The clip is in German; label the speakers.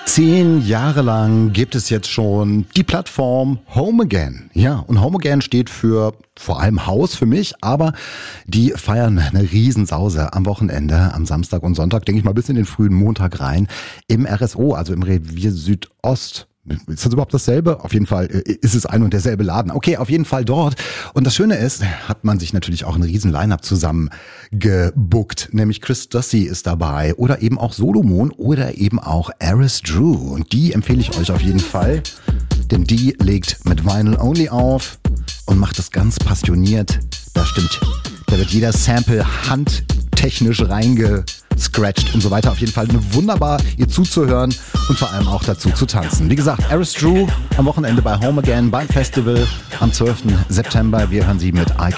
Speaker 1: 10 Jahre lang gibt es jetzt schon die Plattform Home Again. Ja, und Home Again steht für vor allem Haus für mich, aber die feiern eine Riesensause am Wochenende, am Samstag und Sonntag, denke ich mal bis in den frühen Montag rein, im RSO, also im Revier Südost. Ist das überhaupt dasselbe? Auf jeden Fall ist es ein und derselbe Laden. Okay, auf jeden Fall dort. Und das Schöne ist, hat man sich natürlich auch ein riesen Line-Up zusammen gebuckt. Nämlich Chris Dossi ist dabei oder eben auch Solomon oder eben auch Aris Drew. Und die empfehle ich euch auf jeden Fall, denn die legt mit Vinyl Only auf und macht das ganz passioniert. Das stimmt. Da wird jeder Sample handtechnisch reingescratcht und so weiter. Auf jeden Fall wunderbar, ihr zuzuhören und vor allem auch dazu zu tanzen. Wie gesagt, Aris Drew am Wochenende bei Home Again beim Festival am 12. September. Wir hören sie mit I